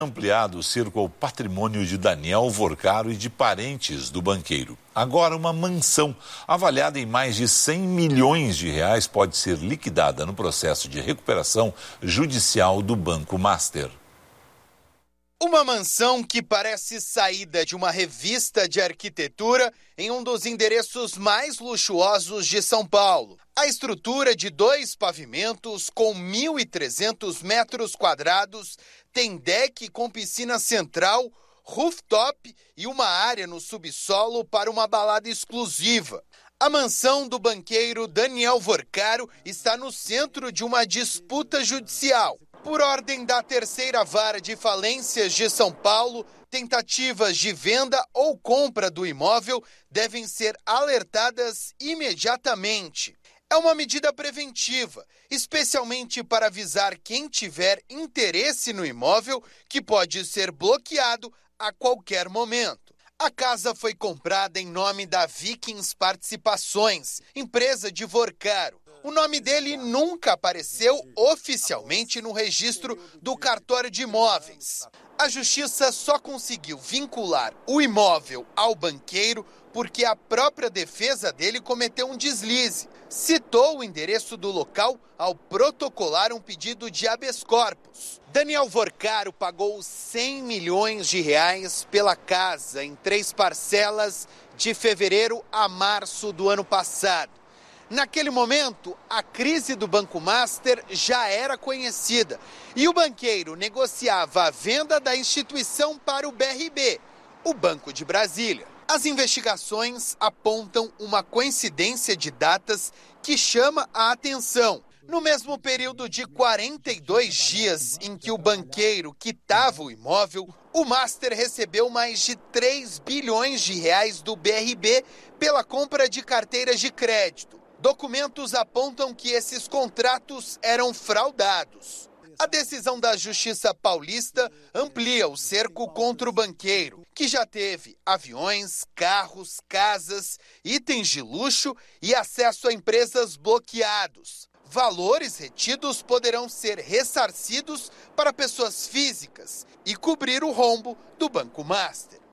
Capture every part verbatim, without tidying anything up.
Ampliado o cerco ao patrimônio de Daniel Vorcaro e de parentes do banqueiro. Agora, uma mansão avaliada em mais de cem milhões de reais pode ser liquidada no processo de recuperação judicial do Banco Master. Uma mansão que parece saída de uma revista de arquitetura em um dos endereços mais luxuosos de São Paulo. A estrutura de dois pavimentos com mil e trezentos metros quadrados tem deck com piscina central, rooftop e uma área no subsolo para uma balada exclusiva. A mansão do banqueiro Daniel Vorcaro está no centro de uma disputa judicial. Por ordem da terceira vara de falências de São Paulo, tentativas de venda ou compra do imóvel devem ser alertadas imediatamente. É uma medida preventiva, especialmente para avisar quem tiver interesse no imóvel, que pode ser bloqueado a qualquer momento. A casa foi comprada em nome da Vikings Participações, empresa de Vorcaro. O nome dele nunca apareceu oficialmente no registro do cartório de imóveis. A justiça só conseguiu vincular o imóvel ao banqueiro porque a própria defesa dele cometeu um deslize. Citou o endereço do local ao protocolar um pedido de habeas corpus. Daniel Vorcaro pagou cem milhões de reais pela casa em três parcelas de fevereiro a março do ano passado. Naquele momento, a crise do Banco Master já era conhecida e o banqueiro negociava a venda da instituição para o B R B, o Banco de Brasília. As investigações apontam uma coincidência de datas que chama a atenção. No mesmo período de quarenta e dois dias em que o banqueiro quitava o imóvel, o Master recebeu mais de três bilhões de reais do B R B pela compra de carteiras de crédito. Documentos apontam que esses contratos eram fraudados. A decisão da Justiça Paulista amplia o cerco contra o banqueiro, que já teve aviões, carros, casas, itens de luxo e acesso a empresas bloqueados. Valores retidos poderão ser ressarcidos para pessoas físicas e cobrir o rombo do Banco Master.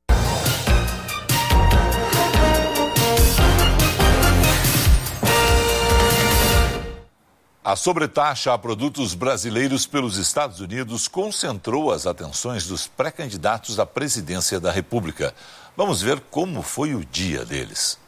A sobretaxa a produtos brasileiros pelos Estados Unidos concentrou as atenções dos pré-candidatos à presidência da República. Vamos ver como foi o dia deles.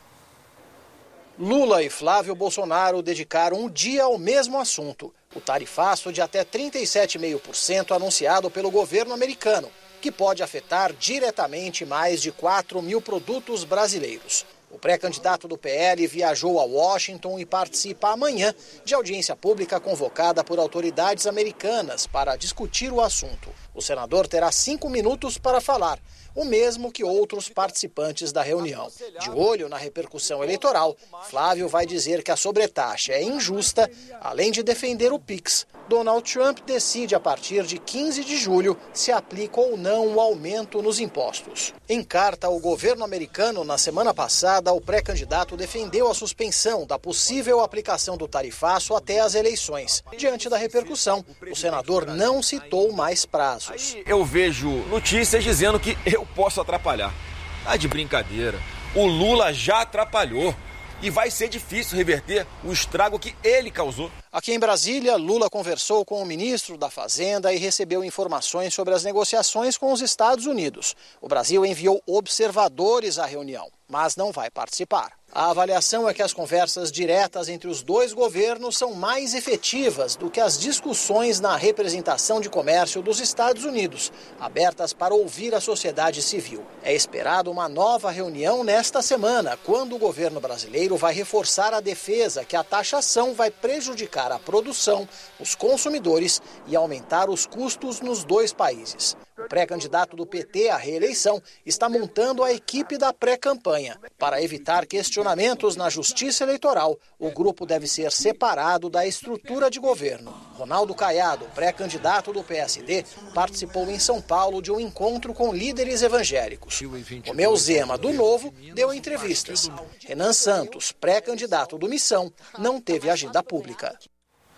Lula e Flávio Bolsonaro dedicaram um dia ao mesmo assunto, o tarifaço de até trinta e sete vírgula cinco por cento anunciado pelo governo americano, que pode afetar diretamente mais de quatro mil produtos brasileiros. O pré-candidato do P L viajou a Washington e participa amanhã de audiência pública convocada por autoridades americanas para discutir o assunto. O senador terá cinco minutos para falar, o mesmo que outros participantes da reunião. De olho na repercussão eleitoral, Flávio vai dizer que a sobretaxa é injusta, além de defender o Pix. Donald Trump decide a partir de quinze de julho se aplica ou não o aumento nos impostos. Em carta ao governo americano, na semana passada, o pré-candidato defendeu a suspensão da possível aplicação do tarifaço até as eleições. Diante da repercussão, o senador não citou mais prazos. Aí eu vejo notícias dizendo que eu posso atrapalhar. Tá de brincadeira. O Lula já atrapalhou. E vai ser difícil reverter o estrago que ele causou. Aqui em Brasília, Lula conversou com o ministro da Fazenda e recebeu informações sobre as negociações com os Estados Unidos. O Brasil enviou observadores à reunião, mas não vai participar. A avaliação é que as conversas diretas entre os dois governos são mais efetivas do que as discussões na representação de comércio dos Estados Unidos, abertas para ouvir a sociedade civil. É esperado uma nova reunião nesta semana, quando o governo brasileiro vai reforçar a defesa que a taxação vai prejudicar a produção, os consumidores e aumentar os custos nos dois países. O pré-candidato do P T à reeleição está montando a equipe da pré-campanha. Para evitar questionamentos na justiça eleitoral, o grupo deve ser separado da estrutura de governo. Ronaldo Caiado, pré-candidato do P S D, participou em São Paulo de um encontro com líderes evangélicos. Romeu Zema, do Novo, deu entrevistas. Renan Santos, pré-candidato do Missão, não teve agenda pública.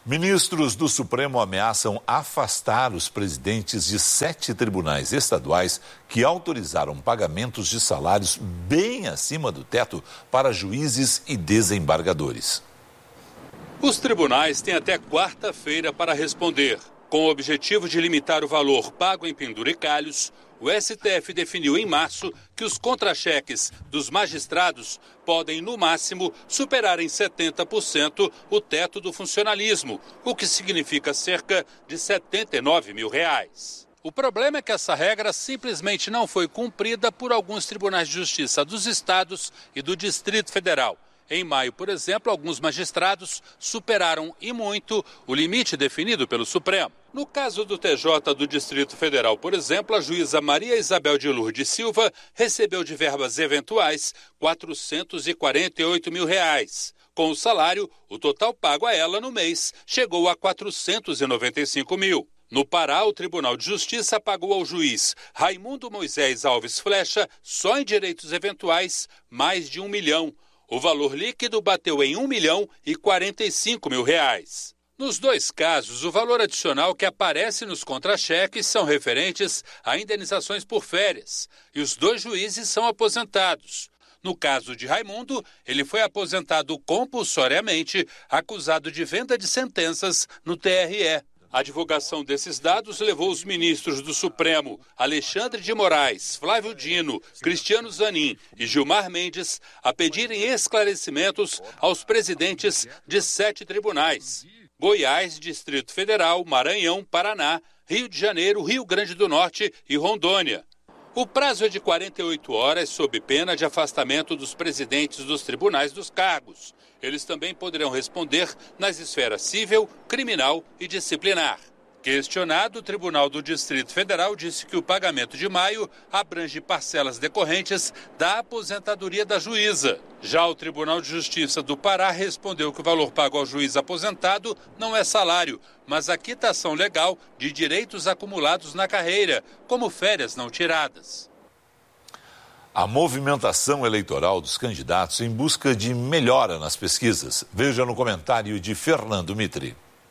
Ministros do Supremo ameaçam afastar os presidentes de sete tribunais estaduais que autorizaram pagamentos de salários bem acima do teto para juízes e desembargadores. Os tribunais têm até quarta-feira para responder. Com o objetivo de limitar o valor pago em penduricalhos, o S T F definiu em março que os contra-cheques dos magistrados podem, no máximo, superar em setenta por cento o teto do funcionalismo, o que significa cerca de setenta e nove mil reais. O problema é que essa regra simplesmente não foi cumprida por alguns tribunais de justiça dos estados e do Distrito Federal. Em maio, por exemplo, alguns magistrados superaram e muito o limite definido pelo Supremo. No caso do T J do Distrito Federal, por exemplo, a juíza Maria Isabel de Lourdes Silva recebeu de verbas eventuais quatrocentos e quarenta e oito mil reais. Com o salário, o total pago a ela no mês chegou a quatrocentos e noventa e cinco mil. No Pará, o Tribunal de Justiça pagou ao juiz Raimundo Moisés Alves Flecha, só em direitos eventuais, mais de um milhão. O valor líquido bateu em um milhão e quarenta e cinco mil reais. Nos dois casos, o valor adicional que aparece nos contra-cheques são referentes a indenizações por férias, e os dois juízes são aposentados. No caso de Raimundo, ele foi aposentado compulsoriamente, acusado de venda de sentenças no T R E. A divulgação desses dados levou os ministros do Supremo, Alexandre de Moraes, Flávio Dino, Cristiano Zanin e Gilmar Mendes, a pedirem esclarecimentos aos presidentes de sete tribunais: Goiás, Distrito Federal, Maranhão, Paraná, Rio de Janeiro, Rio Grande do Norte e Rondônia. O prazo é de quarenta e oito horas, sob pena de afastamento dos presidentes dos tribunais dos cargos. Eles também poderão responder nas esferas civil, criminal e disciplinar. Questionado, o Tribunal do Distrito Federal disse que o pagamento de maio abrange parcelas decorrentes da aposentadoria da juíza. Já o Tribunal de Justiça do Pará respondeu que o valor pago ao juiz aposentado não é salário, mas a quitação legal de direitos acumulados na carreira, como férias não tiradas. A movimentação eleitoral dos candidatos em busca de melhora nas pesquisas. Veja no comentário de Fernando Mitri.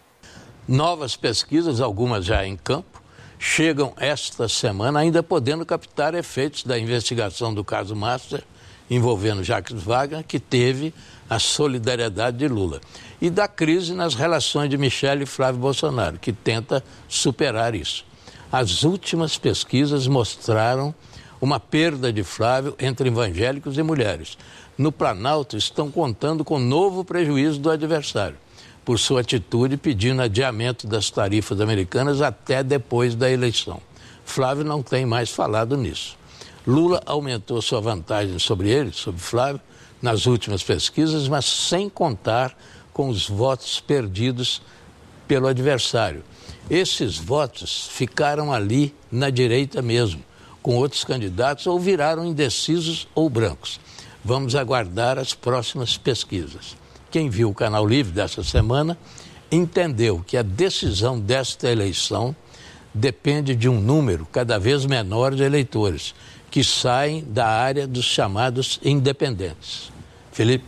Novas pesquisas, algumas já em campo, chegam esta semana ainda podendo captar efeitos da investigação do caso Master envolvendo Jacques Wagner, que teve a solidariedade de Lula, e da crise nas relações de Michele e Flávio Bolsonaro, que tenta superar isso. As últimas pesquisas mostraram uma perda de Flávio entre evangélicos e mulheres. No Planalto estão contando com novo prejuízo do adversário, por sua atitude pedindo adiamento das tarifas americanas até depois da eleição. Flávio não tem mais falado nisso. Lula aumentou sua vantagem sobre ele, sobre Flávio, nas últimas pesquisas, mas sem contar com os votos perdidos pelo adversário. Esses votos ficaram ali na direita mesmo, com outros candidatos, ou viraram indecisos ou brancos. Vamos aguardar as próximas pesquisas. Quem viu o Canal Livre dessa semana entendeu que a decisão desta eleição depende de um número cada vez menor de eleitores que saem da área dos chamados independentes. Felipe.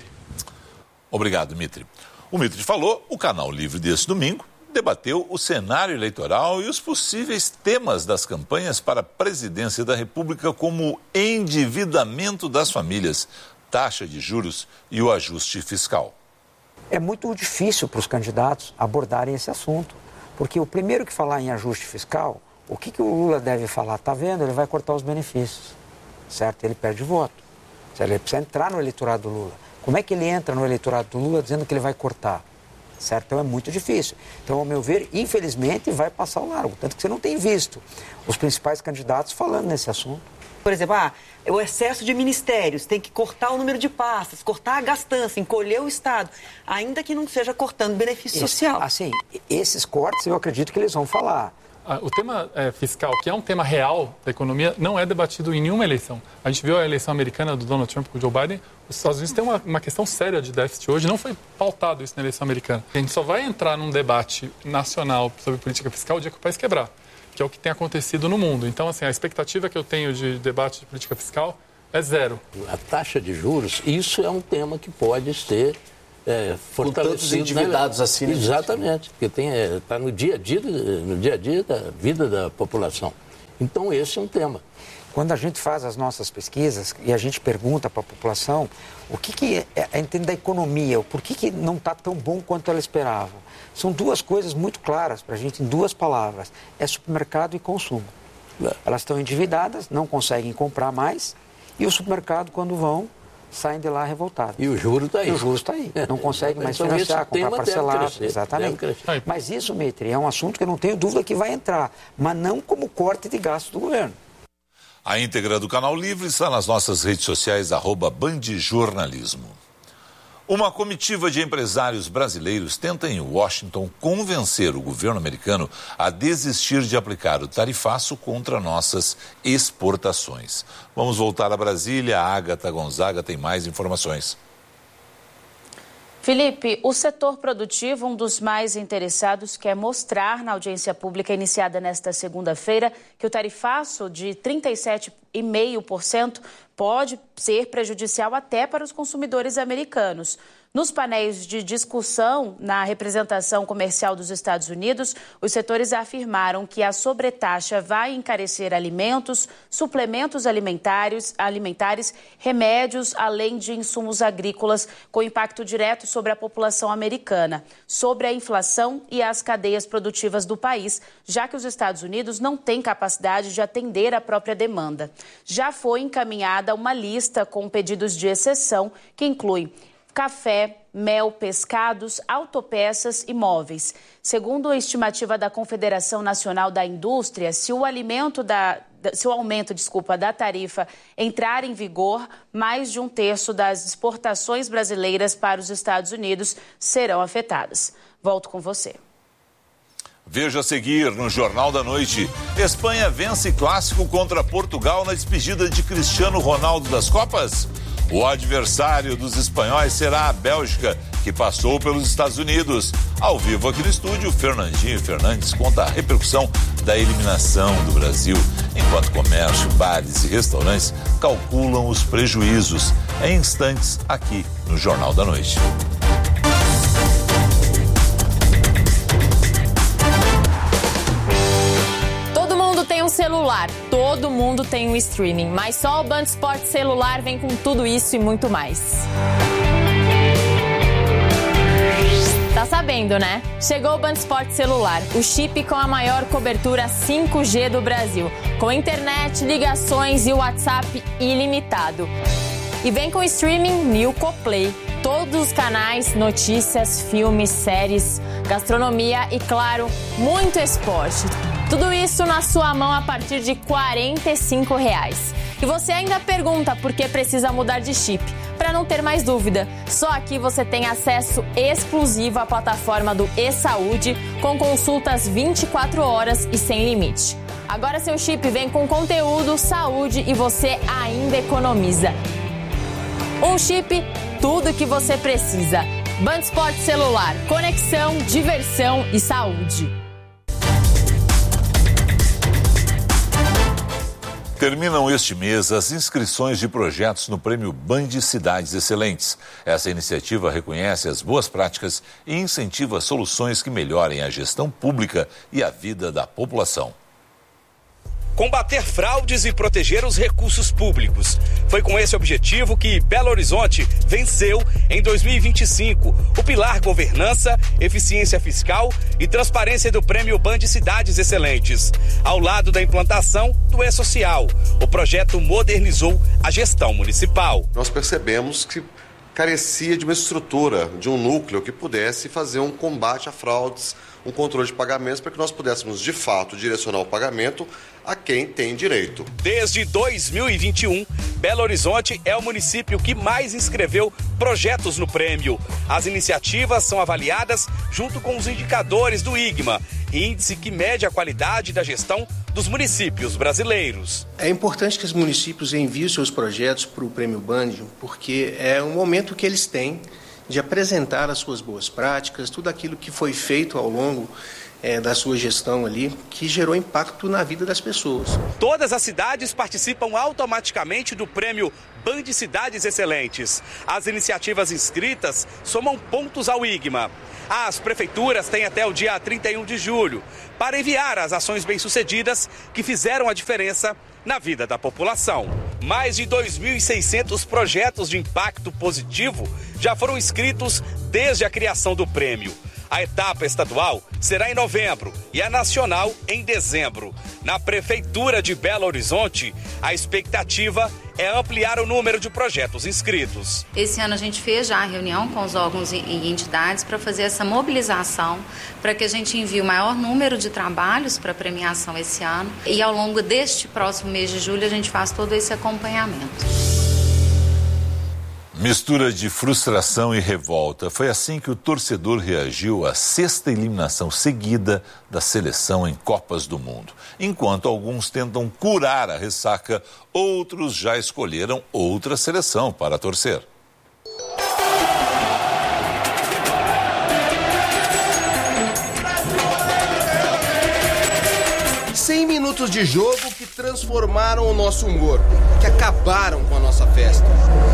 Obrigado, Mitri. O Mitri falou, o Canal Livre desse domingo debateu o cenário eleitoral e os possíveis temas das campanhas para a presidência da República, como endividamento das famílias, taxa de juros e o ajuste fiscal. É muito difícil para os candidatos abordarem esse assunto, porque o primeiro que falar em ajuste fiscal, o que, que o Lula deve falar? Está vendo? Ele vai cortar os benefícios, certo? Ele perde voto. Ele precisa entrar no eleitorado do Lula. Como é que ele entra no eleitorado do Lula dizendo que ele vai cortar? Certo? Então é muito difícil. Então, ao meu ver, infelizmente, vai passar ao largo. Tanto que você não tem visto os principais candidatos falando nesse assunto. Por exemplo, ah, o excesso de ministérios, tem que cortar o número de pastas, cortar a gastança, encolher o Estado, ainda que não seja cortando benefício Esse, social. Assim, esses cortes eu acredito que eles vão falar. O tema é, fiscal, que é um tema real da economia, não é debatido em nenhuma eleição. A gente viu a eleição americana do Donald Trump com o Joe Biden. Os Estados Unidos têm uma, uma questão séria de déficit hoje. Não foi pautado isso na eleição americana. A gente só vai entrar num debate nacional sobre política fiscal o dia que o país quebrar, que é o que tem acontecido no mundo. Então, assim, a expectativa que eu tenho de debate de política fiscal é zero. A taxa de juros, isso é um tema que pode ser é, fortalecido. Com tantos endividados né? assim. Né? Exatamente, porque está é, tá no dia a dia, no dia a dia da vida da população. Então esse é um tema. Quando a gente faz as nossas pesquisas e a gente pergunta para a população o que, que é, é entender da economia, por que, que não está tão bom quanto ela esperava, são duas coisas muito claras para a gente, em duas palavras, é supermercado e consumo. Elas estão endividadas, não conseguem comprar mais, e o supermercado, quando vão, saem de lá revoltados. E o juro está aí. E o juro está aí. Não conseguem mais então, financiar, comprar parcelado. Exatamente. Mas isso, Mitri, é um assunto que eu não tenho dúvida que vai entrar, mas não como corte de gastos do governo. A íntegra do Canal Livre está nas nossas redes sociais, arroba Band Jornalismo. Uma comitiva de empresários brasileiros tenta em Washington convencer o governo americano a desistir de aplicar o tarifaço contra nossas exportações. Vamos voltar a Brasília. A Agatha Gonzaga tem mais informações. Felipe, o setor produtivo, um dos mais interessados, quer mostrar na audiência pública iniciada nesta segunda-feira que o tarifaço de trinta e sete vírgula cinco por cento pode ser prejudicial até para os consumidores americanos. Nos painéis de discussão na representação comercial dos Estados Unidos, os setores afirmaram que a sobretaxa vai encarecer alimentos, suplementos alimentares, alimentares, remédios, além de insumos agrícolas, com impacto direto sobre a população americana, sobre a inflação e as cadeias produtivas do país, já que os Estados Unidos não têm capacidade de atender a própria demanda. Já foi encaminhada uma lista com pedidos de exceção, que inclui café, mel, pescados, autopeças e móveis. Segundo a estimativa da Confederação Nacional da Indústria, se o alimento da, se o aumento, desculpa, da tarifa entrar em vigor, mais de um terço das exportações brasileiras para os Estados Unidos serão afetadas. Volto com você. Veja a seguir no Jornal da Noite. Espanha vence clássico contra Portugal na despedida de Cristiano Ronaldo das Copas. O adversário dos espanhóis será a Bélgica, que passou pelos Estados Unidos. Ao vivo aqui no estúdio, Fernandinho Fernandes conta a repercussão da eliminação do Brasil, enquanto comércio, bares e restaurantes calculam os prejuízos. Em instantes, aqui no Jornal da Noite. Um celular, todo mundo tem um streaming, mas só o Band Esportes Celular vem com tudo isso e muito mais. Tá sabendo, né? Chegou o Band Esportes Celular, o chip com a maior cobertura cinco G do Brasil, com internet, ligações e WhatsApp ilimitado. E vem com streaming Milko Play. Todos os canais, notícias, filmes, séries, gastronomia e, claro, muito esporte. Tudo isso na sua mão a partir de quarenta e cinco reais. E você ainda pergunta por que precisa mudar de chip. Para não ter mais dúvida, só aqui você tem acesso exclusivo à plataforma do eSaúde, com consultas vinte e quatro horas e sem limite. Agora seu chip vem com conteúdo, saúde e você ainda economiza. Um chip, tudo que você precisa. Band Esportes Celular, conexão, diversão e saúde. Terminam este mês as inscrições de projetos no Prêmio Band Cidades Excelentes. Essa iniciativa reconhece as boas práticas e incentiva soluções que melhorem a gestão pública e a vida da população. Combater fraudes e proteger os recursos públicos. Foi com esse objetivo que Belo Horizonte venceu em dois mil e vinte e cinco o pilar Governança, Eficiência Fiscal e Transparência do Prêmio Band Cidades Excelentes. Ao lado da implantação do E-Social, o projeto modernizou a gestão municipal. Nós percebemos que carecia de uma estrutura, de um núcleo que pudesse fazer um combate a fraudes, um controle de pagamentos, para que nós pudéssemos, de fato, direcionar o pagamento a quem tem direito. Desde dois mil e vinte e um, Belo Horizonte é o município que mais inscreveu projetos no prêmio. As iniciativas são avaliadas junto com os indicadores do I G M A, índice que mede a qualidade da gestão dos municípios brasileiros. É importante que os municípios enviem seus projetos para o Prêmio Band, porque é um momento que eles têm de apresentar as suas boas práticas, tudo aquilo que foi feito ao longo é, da sua gestão ali, que gerou impacto na vida das pessoas. Todas as cidades participam automaticamente do prêmio Band Cidades Excelentes. As iniciativas inscritas somam pontos ao I G M A. As prefeituras têm até o dia trinta e um de julho para enviar as ações bem-sucedidas que fizeram a diferença na vida da população. Mais de dois mil e seiscentos projetos de impacto positivo já foram inscritos desde a criação do prêmio. A etapa estadual será em novembro e a nacional em dezembro. Na Prefeitura de Belo Horizonte, a expectativa é ampliar o número de projetos inscritos. Esse ano a gente fez já a reunião com os órgãos e entidades para fazer essa mobilização, para que a gente envie o maior número de trabalhos para a premiação esse ano. E ao longo deste próximo mês de julho a gente faz todo esse acompanhamento. Mistura de frustração e revolta. Foi assim que o torcedor reagiu à sexta eliminação seguida da seleção em Copas do Mundo. Enquanto alguns tentam curar a ressaca, outros já escolheram outra seleção para torcer. cem minutos de jogo que transformaram o nosso humor, que acabaram com a nossa festa.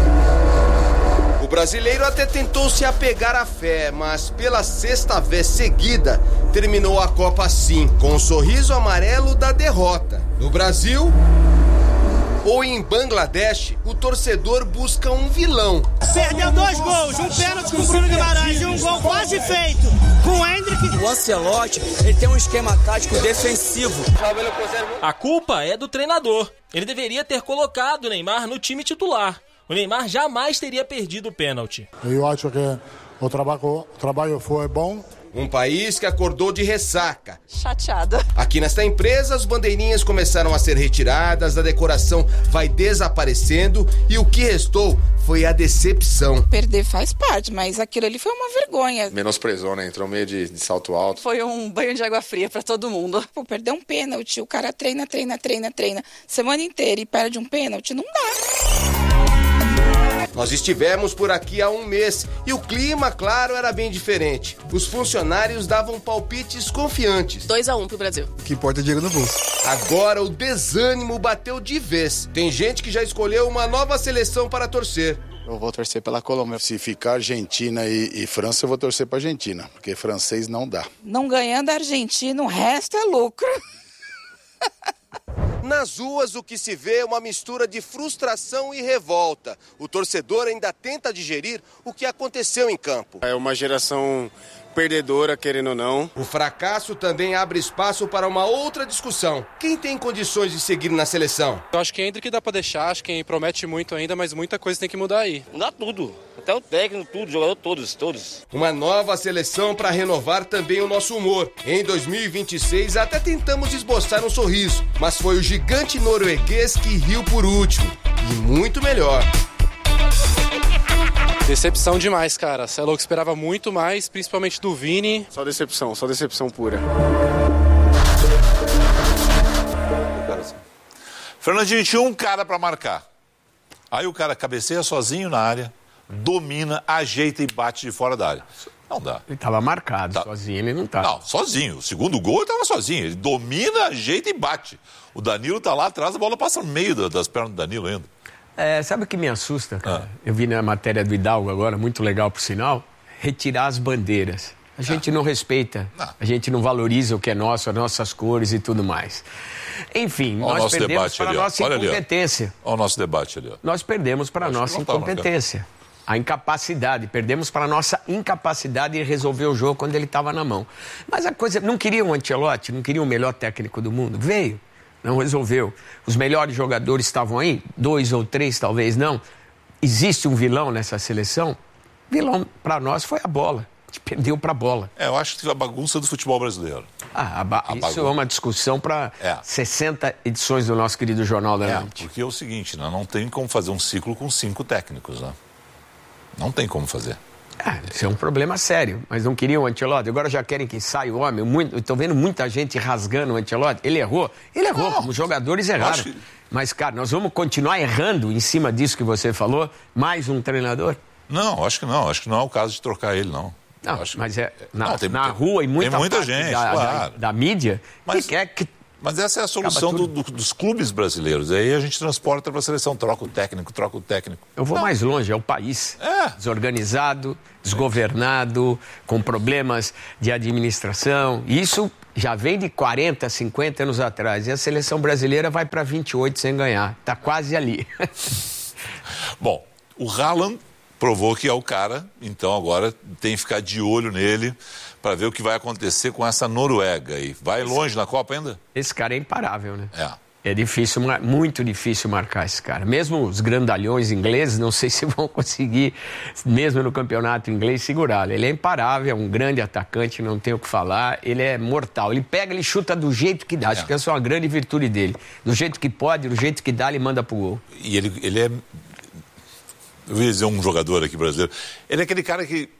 O brasileiro até tentou se apegar à fé, mas pela sexta vez seguida, terminou a Copa assim, com o sorriso amarelo da derrota. No Brasil ou em Bangladesh, o torcedor busca um vilão. Perdeu dois gols, um pênalti com o Bruno Guimarães e um gol quase feito com o Hendrick. O Ancelotti, ele tem um esquema tático defensivo. A culpa é do treinador. Ele deveria ter colocado o Neymar no time titular. O Neymar jamais teria perdido o pênalti. Eu acho que o trabalho, o trabalho foi bom. Um país que acordou de ressaca. Chateada. Aqui nesta empresa, as bandeirinhas começaram a ser retiradas, a decoração vai desaparecendo e o que restou foi a decepção. Perder faz parte, mas aquilo ali foi uma vergonha. Menosprezou, né? Entrou meio de, de salto alto. Foi um banho de água fria pra todo mundo. Pô, perder um pênalti, o cara treina, treina, treina, treina, semana inteira e perde um pênalti, não dá. Nós estivemos por aqui há um mês e o clima, claro, era bem diferente. Os funcionários davam palpites confiantes. dois a um pro Brasil. O que importa é dinheiro no bolso. Agora o desânimo bateu de vez. Tem gente que já escolheu uma nova seleção para torcer. Eu vou torcer pela Colômbia. Se ficar Argentina e, e França, eu vou torcer pra Argentina, porque francês não dá. Não ganhando a Argentina, o resto é lucro. Nas ruas, o que se vê é uma mistura de frustração e revolta. O torcedor ainda tenta digerir o que aconteceu em campo. É uma geração perdedora, querendo ou não. O fracasso também abre espaço para uma outra discussão. Quem tem condições de seguir na seleção? Eu acho que Hendrick dá para deixar, acho que promete muito ainda, mas muita coisa tem que mudar aí. Mudar tudo, até o técnico, tudo, jogador, todos, todos. Uma nova seleção para renovar também o nosso humor. Em dois mil e vinte e seis até tentamos esboçar um sorriso, mas foi o gigante norueguês que riu por último. E muito melhor. Decepção demais, cara. Você é louco, esperava muito mais, principalmente do Vini. Só decepção, só decepção pura. Fernandinho, tinha um cara para marcar. Aí o cara cabeceia sozinho na área, domina, ajeita e bate de fora da área. Não dá. Ele estava marcado, tá. Sozinho ele não tá. Não, sozinho. O segundo gol ele estava sozinho. Ele domina, ajeita e bate. O Danilo tá lá atrás, a bola passa no meio das pernas do Danilo ainda. É, sabe o que me assusta, cara? Ah. Eu vi na matéria do Hidalgo agora, muito legal por sinal, retirar as bandeiras. A gente ah. não respeita, ah. a gente não valoriza o que é nosso, as nossas cores e tudo mais. Enfim, olha nós perdemos para a nossa olha incompetência. Ali, olha o nosso debate ali. Ó. Nós perdemos para a nossa incompetência. A incapacidade, perdemos para a nossa incapacidade de resolver o jogo quando ele estava na mão. Mas a coisa, não queria um Ancelotti, não queria o melhor técnico do mundo? Veio. Não resolveu. Os melhores jogadores estavam aí? Dois ou três, talvez não. Existe um vilão nessa seleção? Vilão, para nós, foi a bola. A gente perdeu para a bola. É, eu acho que a bagunça do futebol brasileiro. Ah, a ba... a isso bagunça. É uma discussão para é. sessenta edições do nosso querido Jornal da é, Noite. Porque é o seguinte, né? Não tem como fazer um ciclo com cinco técnicos, né? Não tem como fazer. Ah, isso é um problema sério, mas não queriam o Ancelotti, agora já querem que saia o homem. Muito, estou vendo muita gente rasgando o Ancelotti. Ele errou, ele errou, não, como os jogadores erraram. Que... Mas, cara, nós vamos continuar errando em cima disso que você falou? Mais um treinador? Não, acho que não, acho que não é o caso de trocar ele, não. Não, acho... mas é na, não, tem, na tem, rua e muita, tem muita parte gente, da, claro. da, da mídia mas, que quer que... Mas essa é a solução do, do, dos clubes brasileiros. Aí a gente transporta para a seleção, troca o técnico, troca o técnico. Eu vou não. mais longe, é o país. É. Desorganizado, desgovernado, com problemas de administração. Isso já vem de quarenta, cinquenta anos atrás. E a seleção brasileira vai para vinte e oito sem ganhar. Está quase ali. Bom, o Haaland provou que é o cara, então agora tem que ficar de olho nele para ver o que vai acontecer com essa Noruega. E vai longe na Copa ainda? Esse cara é imparável, né? É. É difícil, muito difícil marcar esse cara. Mesmo os grandalhões ingleses, não sei se vão conseguir, mesmo no campeonato inglês, segurá-lo. Ele é imparável, é um grande atacante, não tem o que falar. Ele é mortal. Ele pega, ele chuta do jeito que dá. É. Acho que essa é uma grande virtude dele. Do jeito que pode, do jeito que dá, ele manda pro gol. E ele, ele é... Eu ia dizer um jogador aqui brasileiro. Ele é aquele cara que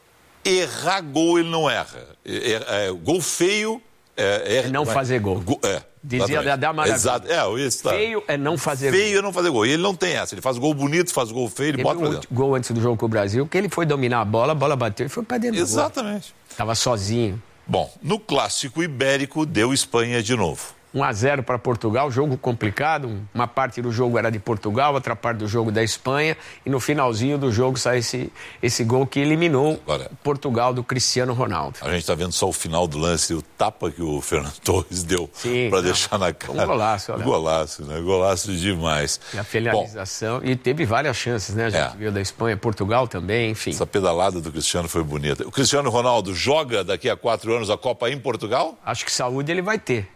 errar gol ele não erra. É, é, gol feio é, é não fazer gol. Go, é, Dizia Dadá Maravilha. Exato. É, eu ia citar. Feio é não fazer feio gol. Feio é não fazer gol. E ele não tem essa. Ele faz gol bonito, faz gol feio, ele Teve bota um pra dentro. Gol antes do jogo com o Brasil, que ele foi dominar a bola, a bola bateu e foi pra dentro Exatamente. do gol. Tava sozinho. Bom, no clássico ibérico deu Espanha de novo. um a zero para Portugal, jogo complicado. Uma parte do jogo era de Portugal, outra parte do jogo da Espanha. E no finalzinho do jogo sai esse, esse gol que eliminou Agora, Portugal do Cristiano Ronaldo. A gente está vendo só o final do lance, o tapa que o Fernando Torres deu para deixar na cara. Um golaço, olha. Um golaço, né? Golaço demais. E a finalização. Bom, e teve várias chances, né? A gente é. viu da Espanha, Portugal também, enfim. Essa pedalada do Cristiano foi bonita. O Cristiano Ronaldo joga daqui a quatro anos a Copa em Portugal? Acho que saúde ele vai ter.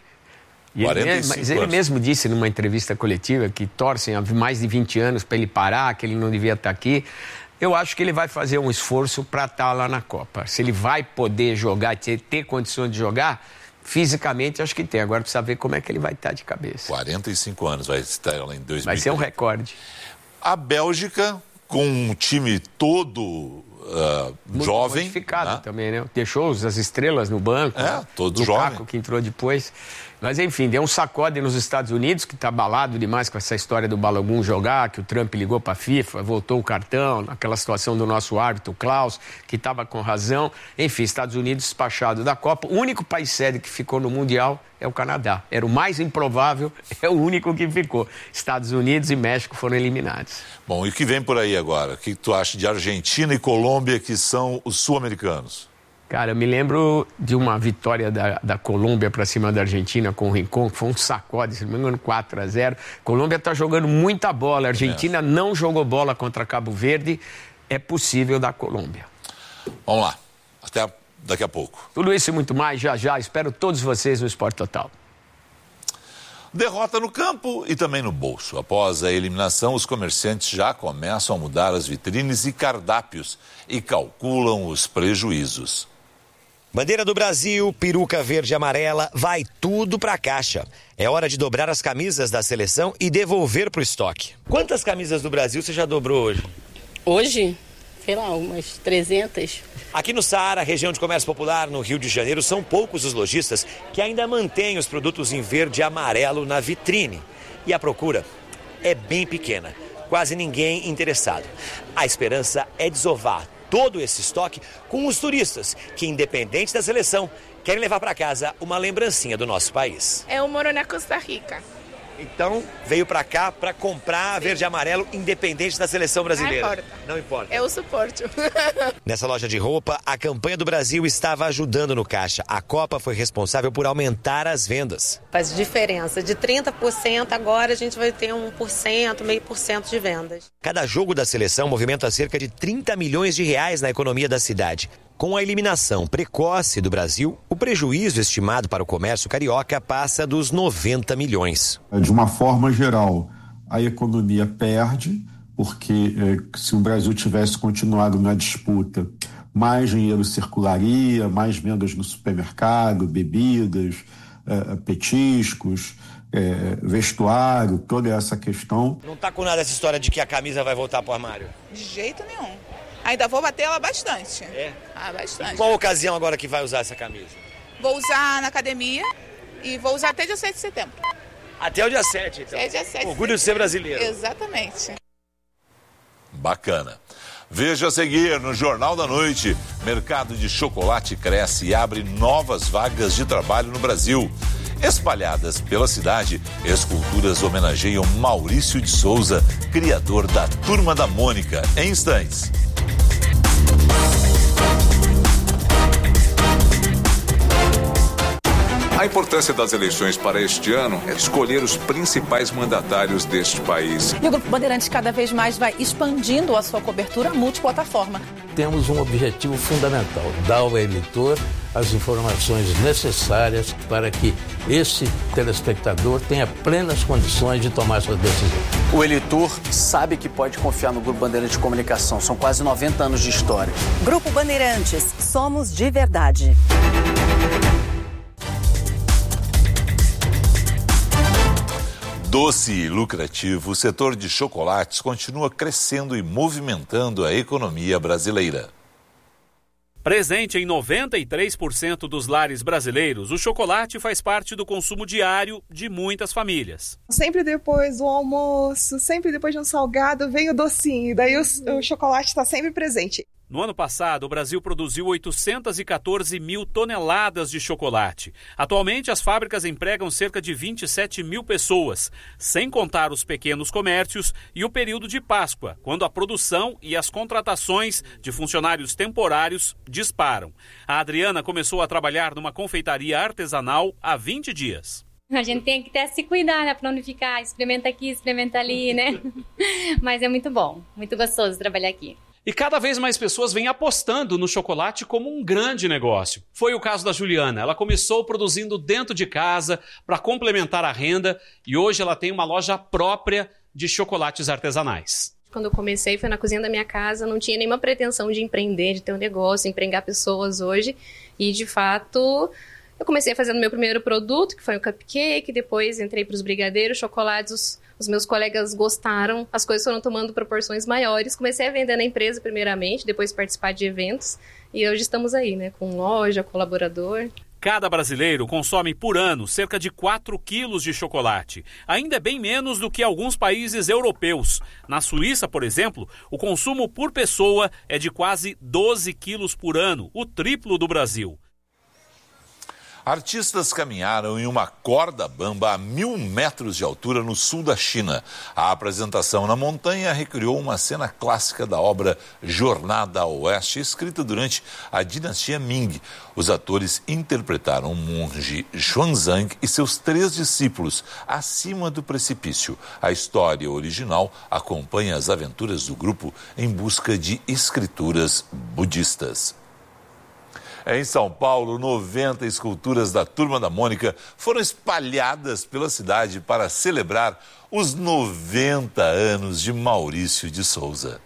E ele, mas ele mesmo disse numa entrevista coletiva que torcem há mais de vinte anos para ele parar, que ele não devia estar aqui. Eu acho que ele vai fazer um esforço para estar lá na Copa. Se ele vai poder jogar, ter, ter condições de jogar, fisicamente acho que tem. Agora precisa ver como é que ele vai estar de cabeça. quarenta e cinco anos, vai estar lá em dois mil e vinte. Vai ser um recorde. A Bélgica, com um time todo... Uh, Muito jovem, modificado né? também, né? Deixou as estrelas no banco, é, né? todo Lukaku, jovem, que entrou depois. Mas enfim, deu um sacode nos Estados Unidos, que está abalado demais com essa história do Balogun jogar, que o Trump ligou para a FIFA, voltou o cartão, naquela situação do nosso árbitro Klaus, que estava com razão. Enfim, Estados Unidos despachado da Copa. O único país sede que ficou no Mundial é o Canadá. Era o mais improvável, é o único que ficou. Estados Unidos e México foram eliminados. Bom, e o que vem por aí agora? O que tu acha de Argentina e Colômbia, que são os sul-americanos? Cara, eu me lembro de uma vitória da, da Colômbia para cima da Argentina com o Rincón, que foi um sacode, se não me engano, quatro a zero. Colômbia está jogando muita bola. A Argentina é. não jogou bola contra Cabo Verde. É possível da Colômbia. Vamos lá. Até daqui a pouco. Tudo isso e muito mais, já já. Espero todos vocês no Esporte Total. Derrota no campo e também no bolso. Após a eliminação, os comerciantes já começam a mudar as vitrines e cardápios e calculam os prejuízos. Bandeira do Brasil, peruca verde e amarela, vai tudo pra caixa. É hora de dobrar as camisas da seleção e devolver pro estoque. Quantas camisas do Brasil você já dobrou hoje? Hoje? Sei lá, umas trezentas. Aqui no Saara, região de comércio popular, no Rio de Janeiro, são poucos os lojistas que ainda mantêm os produtos em verde e amarelo na vitrine. E a procura é bem pequena, quase ninguém interessado. A esperança é desovar todo esse estoque com os turistas que, independente da seleção, querem levar para casa uma lembrancinha do nosso país. Eu moro na Costa Rica. Então, veio para cá para comprar verde e amarelo, independente da seleção brasileira. Não importa. Não importa. Eu suporto. Nessa loja de roupa, a campanha do Brasil estava ajudando no caixa. A Copa foi responsável por aumentar as vendas. Faz diferença. De trinta por cento, agora a gente vai ter um por cento, meio por cento de vendas. Cada jogo da seleção movimenta cerca de trinta milhões de reais na economia da cidade. Com a eliminação precoce do Brasil, o prejuízo estimado para o comércio carioca passa dos noventa milhões. De uma forma geral, a economia perde, porque eh, se o Brasil tivesse continuado na disputa, mais dinheiro circularia, mais vendas no supermercado, bebidas, eh, petiscos, eh, vestuário, toda essa questão. Não está com nada essa história de que a camisa vai voltar para o armário? De jeito nenhum. Ainda vou bater ela bastante. É? Ah, bastante. E qual ocasião agora que vai usar essa camisa? Vou usar na academia e vou usar até dia sete de setembro. Até o dia sete, então. Até dia sete. Orgulho de ser brasileiro. Exatamente. Bacana. Veja a seguir no Jornal da Noite. Mercado de chocolate cresce e abre novas vagas de trabalho no Brasil. Espalhadas pela cidade, esculturas homenageiam Maurício de Souza, criador da Turma da Mônica. Em instantes. A importância das eleições para este ano é escolher os principais mandatários deste país. E o Grupo Bandeirantes cada vez mais vai expandindo a sua cobertura multiplataforma. Temos um objetivo fundamental, dar ao eleitor as informações necessárias para que esse telespectador tenha plenas condições de tomar sua decisão. O eleitor sabe que pode confiar no Grupo Bandeirantes de Comunicação. São quase noventa anos de história. Grupo Bandeirantes, somos de verdade. Doce e lucrativo, o setor de chocolates continua crescendo e movimentando a economia brasileira. Presente em noventa e três por cento dos lares brasileiros, o chocolate faz parte do consumo diário de muitas famílias. Sempre depois do almoço, sempre depois de um salgado, vem o docinho, daí o, o chocolate está sempre presente. No ano passado, o Brasil produziu oitocentas e quatorze mil toneladas de chocolate. Atualmente, as fábricas empregam cerca de vinte e sete mil pessoas, sem contar os pequenos comércios e o período de Páscoa, quando a produção e as contratações de funcionários temporários disparam. A Adriana começou a trabalhar numa confeitaria artesanal há vinte dias. A gente tem que até se cuidar, né? Pra não ficar, experimenta aqui, experimenta ali, né? Mas é muito bom, muito gostoso trabalhar aqui. E cada vez mais pessoas vêm apostando no chocolate como um grande negócio. Foi o caso da Juliana. Ela começou produzindo dentro de casa para complementar a renda e hoje ela tem uma loja própria de chocolates artesanais. Quando eu comecei, foi na cozinha da minha casa, não tinha nenhuma pretensão de empreender, de ter um negócio, empregar pessoas hoje. E, de fato, eu comecei fazendo meu primeiro produto, que foi o cupcake, depois entrei para os brigadeiros, chocolates, os, os meus colegas gostaram, as coisas foram tomando proporções maiores. Comecei a vender na empresa primeiramente, depois participar de eventos, e hoje estamos aí, né, com loja, colaborador. Cada brasileiro consome por ano cerca de quatro quilos de chocolate. Ainda é bem menos do que alguns países europeus. Na Suíça, por exemplo, o consumo por pessoa é de quase doze quilos por ano, o triplo do Brasil. Artistas caminharam em uma corda bamba a mil metros de altura no sul da China. A apresentação na montanha recriou uma cena clássica da obra Jornada ao Oeste, escrita durante a dinastia Ming. Os atores interpretaram o monge Xuanzang e seus três discípulos acima do precipício. A história original acompanha as aventuras do grupo em busca de escrituras budistas. Em São Paulo, noventa esculturas da Turma da Mônica foram espalhadas pela cidade para celebrar os noventa anos de Maurício de Souza.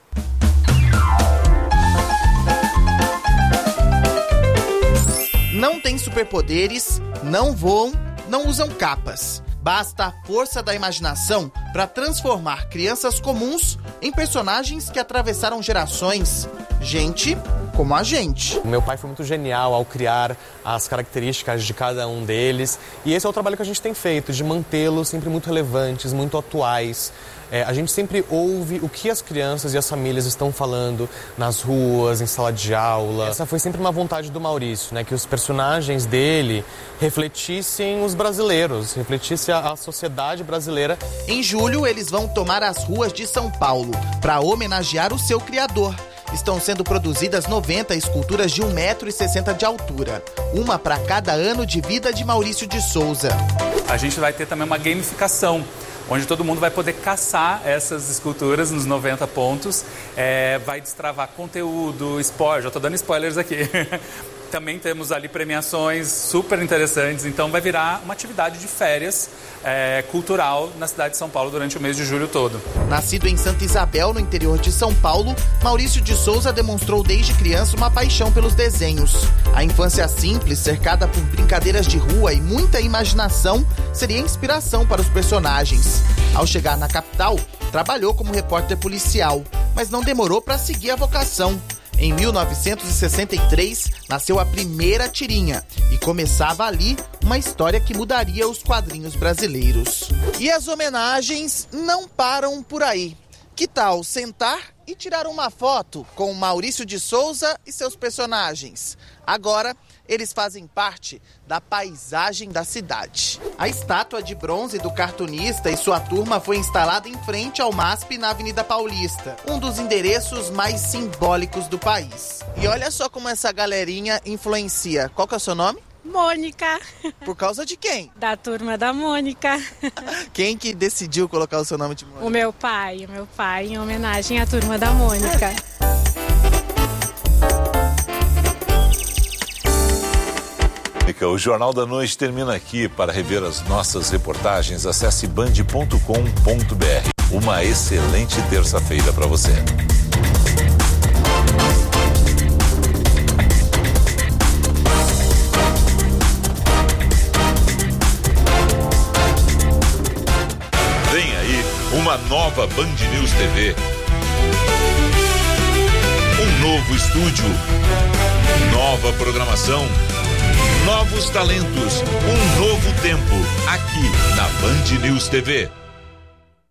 Não têm superpoderes, não voam, não usam capas. Basta a força da imaginação para transformar crianças comuns em personagens que atravessaram gerações. Gente como a gente. Meu pai foi muito genial ao criar as características de cada um deles. E esse é o trabalho que a gente tem feito, de mantê-los sempre muito relevantes, muito atuais. É, a gente sempre ouve o que as crianças e as famílias estão falando nas ruas, em sala de aula. Essa foi sempre uma vontade do Maurício, né? Que os personagens dele refletissem os brasileiros, refletissem a, a sociedade brasileira. Em julho, eles vão tomar as ruas de São Paulo para homenagear o seu criador. Estão sendo produzidas noventa esculturas de um metro e sessenta de altura, uma para cada ano de vida de Maurício de Souza. A gente vai ter também uma gamificação, onde todo mundo vai poder caçar essas esculturas nos noventa pontos, é, vai destravar conteúdo, spoiler, já estou dando spoilers aqui. Também temos ali premiações super interessantes, então vai virar uma atividade de férias é, cultural na cidade de São Paulo durante o mês de julho todo. Nascido em Santa Isabel, no interior de São Paulo, Maurício de Souza demonstrou desde criança uma paixão pelos desenhos. A infância simples, cercada por brincadeiras de rua e muita imaginação, seria inspiração para os personagens. Ao chegar na capital, trabalhou como repórter policial, mas não demorou para seguir a vocação. Em mil novecentos e sessenta e três, nasceu a primeira tirinha e começava ali uma história que mudaria os quadrinhos brasileiros. E as homenagens não param por aí. Que tal sentar e tirar uma foto com Maurício de Souza e seus personagens. Agora, eles fazem parte da paisagem da cidade. A estátua de bronze do cartunista e sua turma foi instalada em frente ao MASP na Avenida Paulista, um dos endereços mais simbólicos do país. E olha só como essa galerinha influencia. Qual que é o seu nome? Mônica. Por causa de quem? Da turma da Mônica. Quem que decidiu colocar o seu nome de Mônica? O meu pai, o meu pai, em homenagem à turma da Mônica. O Jornal da Noite termina aqui. Para rever as nossas reportagens, acesse band ponto com ponto br. Uma excelente terça-feira para você. Vem aí uma nova Band News T V. Um novo estúdio. Nova programação. Novos talentos, um novo tempo, aqui na Band News T V.